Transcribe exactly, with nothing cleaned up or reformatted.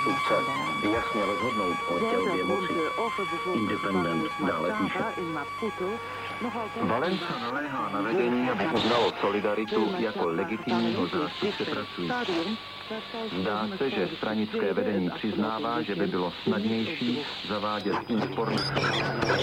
zástupce jasně rozhodnout o dělbě moci. Independent dále píše. Valenca naléhá na vedení, aby uznalo solidaritu jako legitimního zástupce pracujících. Zdá se, že stranické vedení přiznává, že by bylo snadnější zavádět úsporné